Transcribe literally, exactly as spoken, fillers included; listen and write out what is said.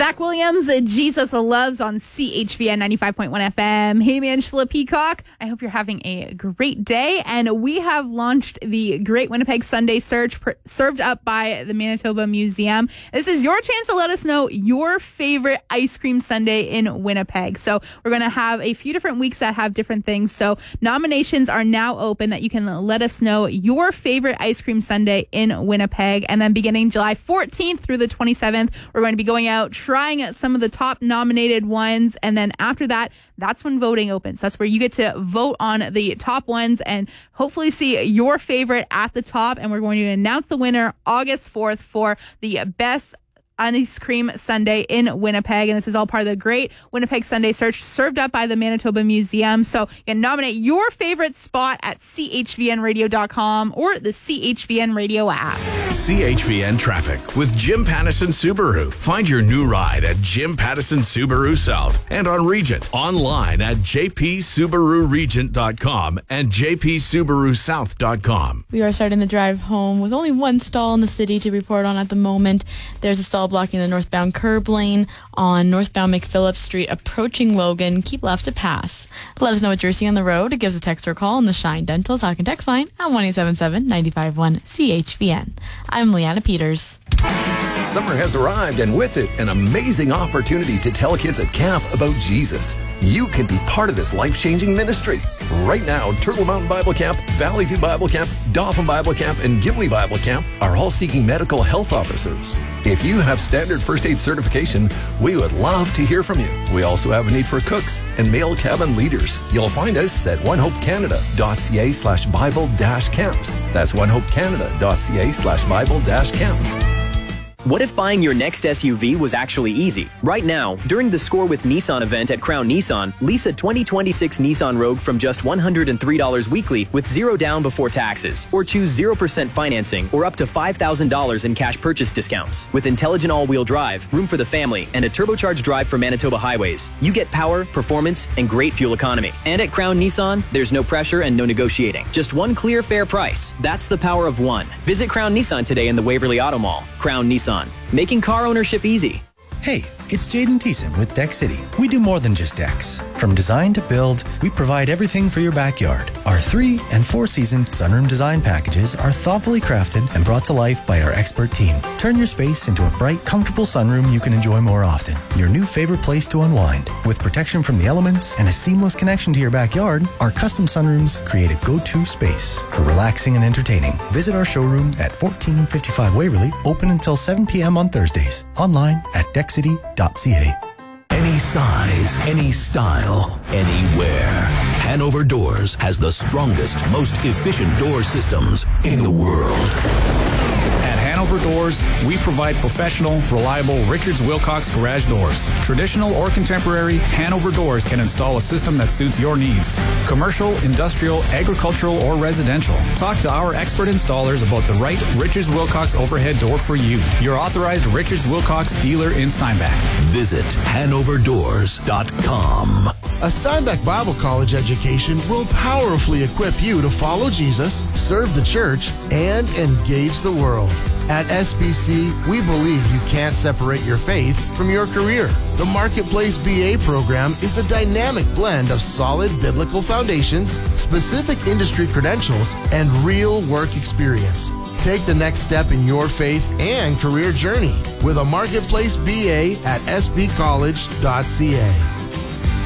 Zach Williams, Jesus Loves on C H V N ninety-five point one F M. Hey, man, Angela Peacock. I hope you're having a great day. And we have launched the Great Winnipeg Sunday Search per- served up by the Manitoba Museum. This is your chance to let us know your favorite ice cream sundae in Winnipeg. So we're going to have a few different weeks that have different things. So nominations are now open that you can let us know your favorite ice cream sundae in Winnipeg. And then beginning July fourteenth through the twenty-seventh, we're going to be going out trying some of the top nominated ones, and then after that, that's when voting opens. That's where you get to vote on the top ones and hopefully see your favorite at the top, and we're going to announce the winner August fourth for the best ice cream sundae in Winnipeg. And this is all part of the Great Winnipeg Sunday Search served up by the Manitoba Museum. So you can nominate your favorite spot at C H V N radio dot com or the C H V N Radio app. C H V N Traffic with Jim Pattison Subaru. Find your new ride at Jim Pattison Subaru South and on Regent. Online at j p subaru regent dot com and j p subaru south dot com. We are starting the drive home with only one stall in the city to report on at the moment. There's a stall blocking the northbound curb lane on northbound McPhillips Street approaching Logan. Keep left to pass. Let us know what you're seeing on the road. Give us a text or call on the Shine Dental Talk and Text line at one eight seven seven, nine five one, C H V N. I'm Leanna Peters. Summer has arrived, and with it, an amazing opportunity to tell kids at camp about Jesus. You can be part of this life-changing ministry. Right now, Turtle Mountain Bible Camp, Valley View Bible Camp, Dauphin Bible Camp, and Gimli Bible Camp are all seeking medical health officers. If you have standard first aid certification, we would love to hear from you. We also have a need for cooks and male cabin leaders. You'll find us at one hope canada dot c a slash Bible dash camps. That's one hope canada dot c a slash Bible dash camps. What if buying your next S U V was actually easy? Right now, during the Score with Nissan event at Crown Nissan, lease a twenty twenty-six Nissan Rogue from just one hundred three dollars weekly with zero down before taxes, or choose zero percent financing or up to five thousand dollars in cash purchase discounts. With intelligent all-wheel drive, room for the family, and a turbocharged drive for Manitoba highways, you get power, performance, and great fuel economy. And at Crown Nissan, there's no pressure and no negotiating. Just one clear, fair price. That's the power of one. Visit Crown Nissan today in the Waverly Auto Mall. Crown Nissan, making car ownership easy. Hey, it's Jaden Thiessen with Deck City. We do more than just decks. From design to build, we provide everything for your backyard. Our three and four season sunroom design packages are thoughtfully crafted and brought to life by our expert team. Turn your space into a bright, comfortable sunroom you can enjoy more often. Your new favorite place to unwind. With protection from the elements and a seamless connection to your backyard, our custom sunrooms create a go-to space for relaxing and entertaining. Visit our showroom at fourteen fifty-five Waverly, open until seven p.m. on Thursdays. Online at deck city dot c a. Any size, any style, anywhere. Hanover Doors has the strongest, most efficient door systems in the world. At Hanover Doors, we provide professional, reliable Richards Wilcox garage doors. Traditional or contemporary, Hanover Doors can install a system that suits your needs. Commercial, industrial, agricultural, or residential. Talk to our expert installers about the right Richards Wilcox overhead door for you. Your authorized Richards Wilcox dealer in Steinbach. Visit hanover doors dot com. A Steinbach Bible College education will powerfully equip you to follow Jesus, serve the church, and engage the world. At S B C, we believe you can't separate your faith from your career. The Marketplace B A program is a dynamic blend of solid biblical foundations, specific industry credentials, and real work experience. Take the next step in your faith and career journey with a Marketplace B A at s b college dot c a.